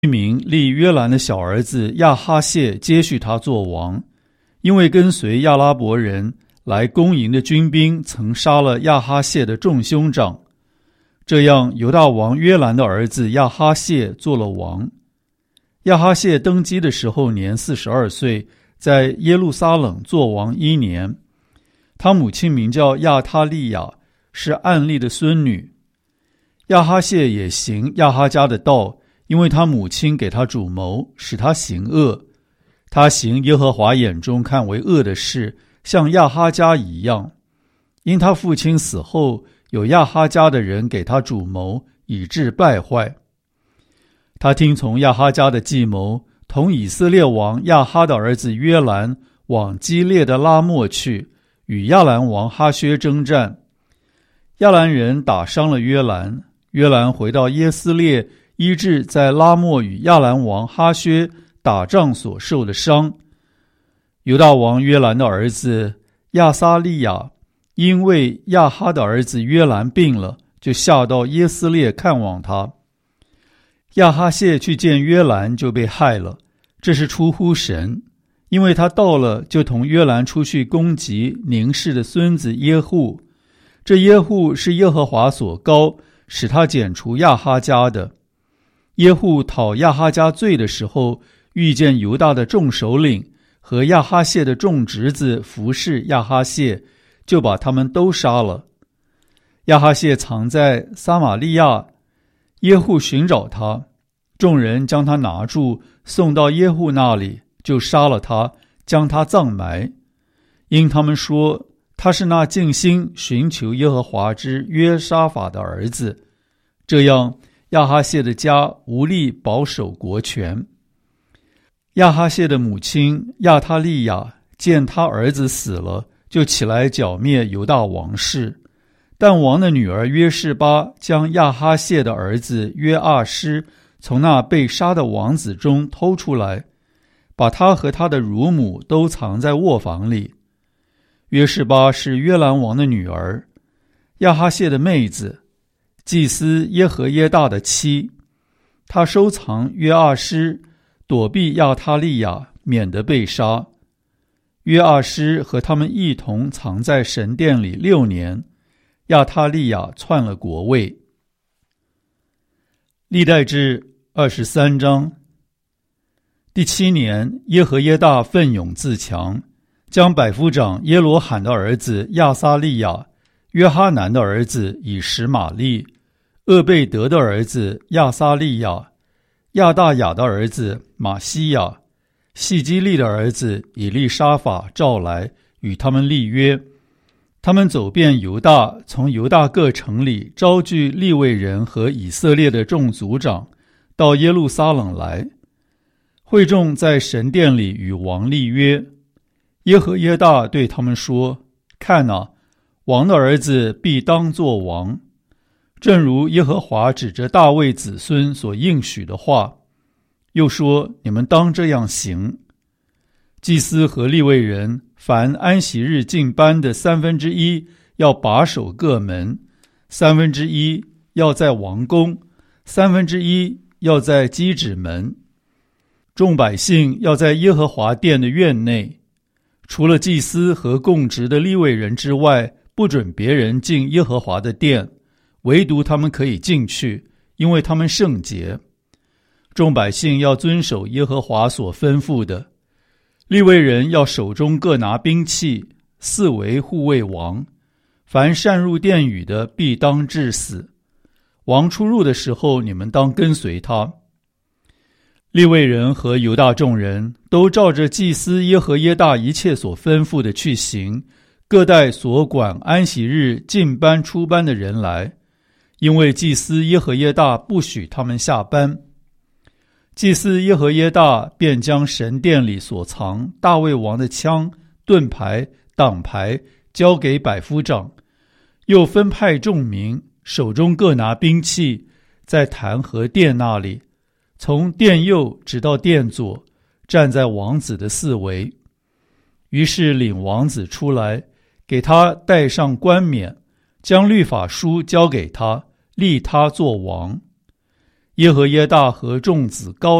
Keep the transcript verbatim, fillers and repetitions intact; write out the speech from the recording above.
一名立约兰的小儿子亚哈谢接续他做王，因为跟随亚拉伯人来攻营的军兵曾杀了亚哈谢的众兄长，这样犹大王约兰的儿子亚哈谢做了王。亚哈谢登基的时候年四十二岁，在耶路撒冷做王一年。他母亲名叫亚他利亚，是暗利的孙女。亚哈谢也行亚哈家的道，因为他母亲给他主谋，使他行恶。他行耶和华眼中看为恶的事，像亚哈家一样。因他父亲死后，有亚哈家的人给他主谋，以致败坏。他听从亚哈家的计谋，同以色列王亚哈的儿子约兰往基列的拉末去，与亚兰王哈薛征战。亚兰人打伤了约兰，约兰回到耶斯列，医治在拉末与亚兰王哈薛打仗所受的伤。犹大王约兰的儿子亚撒利亚因为亚哈的儿子约兰病了，就下到耶斯列看望他。亚哈谢去见约兰，就被害了，这是出乎神，因为他到了，就同约兰出去攻击宁氏的孙子耶户。这耶户是耶和华所膏，使他剪除亚哈家的。耶户讨亚哈家罪的时候，遇见犹大的众首领和亚哈谢的众侄子服侍亚哈谢，就把他们都杀了。亚哈谢藏在撒玛利亚，耶户寻找他，众人将他拿住，送到耶户那里，就杀了他，将他葬埋。因他们说他是那尽心寻求耶和华之约沙法的儿子，这样亚哈谢的家无力保守国权。亚哈谢的母亲亚他利亚见他儿子死了，就起来剿灭犹大王室。但王的女儿约示巴将亚哈谢的儿子约阿施从那被杀的王子中偷出来，把他和他的乳母都藏在卧房里。约示巴是约兰王的女儿，亚哈谢的妹子，祭司耶和耶大的妻。他收藏约阿施，躲避亚他利亚，免得被杀。约阿施和他们一同藏在神殿里六年。亚他利亚篡了国位。历代志二十三章。第七年，耶和耶大奋勇自强，将百夫长耶罗罕的儿子亚撒利亚、约哈南的儿子以实玛利、厄贝德的儿子亚撒利亚、亚大雅的儿子马西亚、细基利的儿子以利沙法召来，与他们立约。他们走遍犹大，从犹大各城里招聚利未人和以色列的众族长，到耶路撒冷来。会众在神殿里与王立约。耶和耶大对他们说：看哪，王的儿子必当作王，正如耶和华指着大卫子孙所应许的话。又说：你们当这样行。祭司和利未人凡安息日进班的三分之一要把守各门，三分之一要在王宫，三分之一要在基指门。众百姓要在耶和华殿的院内，除了祭司和供职的利未人之外，不准别人进耶和华的殿，唯独他们可以进去，因为他们圣洁。众百姓要遵守耶和华所吩咐的。利未人要手中各拿兵器，四围护卫王。凡擅入殿宇的，必当治死。王出入的时候，你们当跟随他。利未人和犹大众人都照着祭司耶和耶大一切所吩咐的去行，各带所管安息日进班出班的人来，因为祭司耶和耶大不许他们下班。祭司耶和耶大便将神殿里所藏大卫王的枪、盾牌、挡牌交给百夫长，又分派众民手中各拿兵器，在坛和殿那里，从殿右直到殿左，站在王子的四围。于是领王子出来，给他戴上冠冕，将律法书交给他，立他做王。 耶和耶大和众子高